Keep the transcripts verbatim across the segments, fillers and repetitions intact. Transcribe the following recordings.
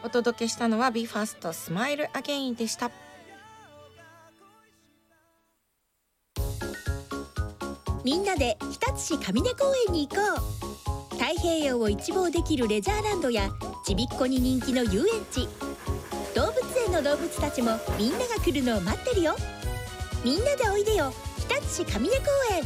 お届けしたのは ビーファースト スマイルアゲインでした。 みんなで日立市上根公園に行こう。太平洋を一望できるレジャーランドやちびっこに人気の遊園地、動物園の動物たちもみんなが来るのを待ってるよ。みんなでおいでよ日立市上根公園。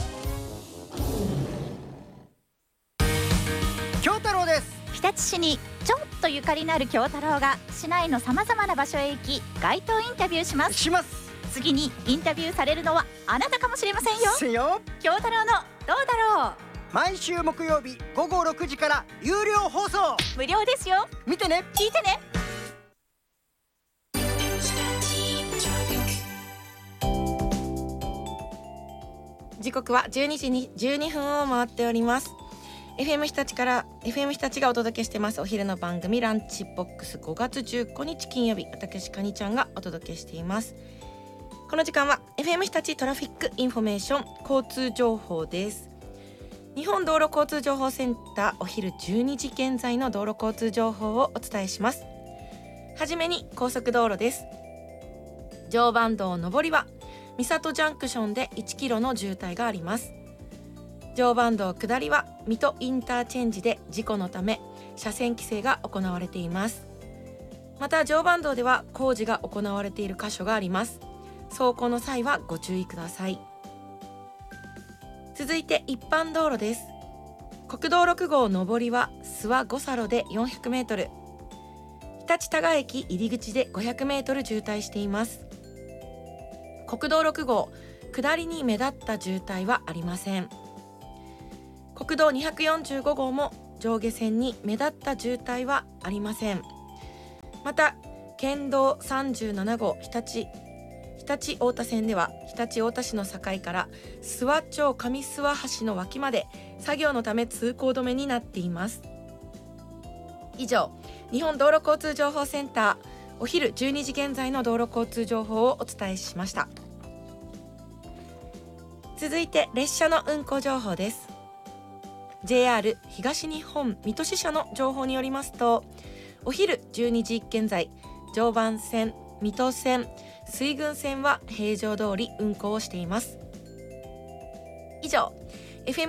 京太郎です。 日立市にちょっとゆかりのある京太郎が市内のさまざまな場所へ行き街頭インタビューしますします次にインタビューされるのはあなたかもしれませんよ。 せよ京太郎のどうだろう、 毎週木曜日ごごろくじから有料放送、 無料ですよ。 見てね、 聞いてね。 時刻はじゅうにじにじゅうにふんを回っております。 エフエム 日立から エフエム 日立がお届けしてますお昼の番組ランチボックス、ごがつじゅうごにち金曜日、私かにちゃんがお届けしています。この時間は エフエム 日立トラフィックインフォメーション交通情報です。日本道路交通情報センター、お昼じゅうにじ現在の道路交通情報をお伝えします。はじめに高速道路です。常磐道上りは三郷ジャンクションでいちキロの渋滞があります。常磐道下りは水戸インターチェンジで事故のため車線規制が行われています。また常磐道では工事が行われている箇所があります。走行の際はご注意ください。続いて一般道路です。国道ろく号上りは諏訪五差路でよんひゃくメートル、日立多賀駅入り口でごひゃくメートル渋滞しています。国道ろく号下りに目立った渋滞はありません。国道にひゃくよんじゅうご号も上下線に目立った渋滞はありません。また県道さんじゅうなな号日立日立太田線では日立太田市の境から諏訪町上諏訪橋の脇まで作業のため通行止めになっています。以上、日本道路交通情報センターお昼じゅうにじ現在の道路交通情報をお伝えしました。続いて列車の運行情報です。 ジェイアール 東日本水戸支社の情報によりますと、お昼じゅうにじ現在常磐線、水戸線、水郡線は平常通り運行をしています。以上、エフエム